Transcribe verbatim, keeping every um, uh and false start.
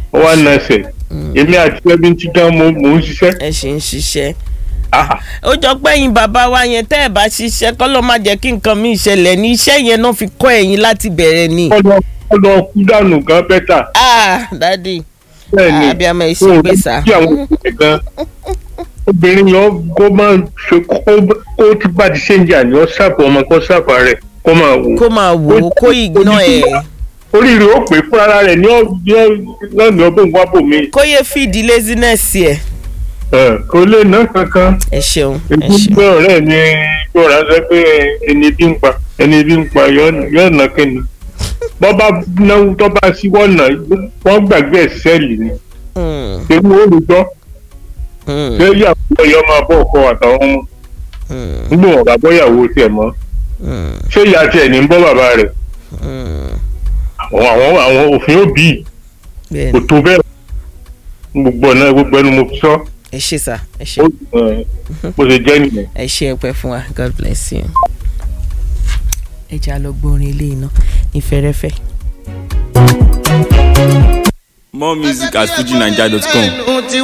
ó wá nẹsẹ̀ èmi àti ẹbí ti dán mo mò ń ṣiṣẹ́. ẹ ṣe ń ṣiṣẹ́ ó jọ pé ẹ̀yin bàbá wa yẹn tẹ́ ẹ̀ bá ṣiṣẹ́ kọ́ ló má jẹ́ kí nǹkan mi ìṣẹ̀lẹ̀ ní iṣẹ́ yẹn náà fi kọ́ ẹ̀yin láti bẹ̀rẹ̀ ni. ó lọ kú dànù gan bẹ́tà. ah dadi abiyamọ ìṣe gbèsà. obìnrin yẹn kó máa ṣe kó tí bá ti ṣe ń jà ní ọ ṣàpọ̀ ọmọ kó ṣàpà rẹ̀ kó máa wò. kó máa wò ó kó ìgbọ́n ẹ̀. oríire ó pè fún ara rẹ̀ ní ọ̀nà ọgbọ̀n wábò mi. kó yẹ fìdí laziness ẹ̀. kò lè ná kankan. ẹ ṣeun ẹ ṣeun. ìgbẹ́ ọ̀rẹ́ mi yóò ránṣẹ́ pé ẹni bí ń pa ẹni bí ń pa yóò ná kíni. bọ́ bá náwó tó bá sí wọ́n nà wọ́n gbàgbé ẹ̀ sẹ́ẹ̀lì ni. èmi ò lè gbọ́. ṣé ìyàwó ọ̀yọ́ máa bọ̀ ọkọ àtàwọn ọmọ. nígbà wọn bá bọ́ ìyàwó tiẹ̀ mọ́. ṣé ìyá tiẹ̀ ní ń bọ́ bàbá rẹ̀. àwọn àwọn òfin òbí kò tó bẹ́ẹ̀ gbogbo ọ̀nà gbogbo ẹnu mo fi sọ. ẹ ṣe sá ẹ ṣe. bó ṣe jẹ́ nìyẹn. ẹ ṣe ẹ pẹ́ fún wa God bless you. ẹ jẹ́ àlọ́gbọ́n orin ilé iná ìfẹ́rẹ́fẹ́. More music at fuji naija dot com.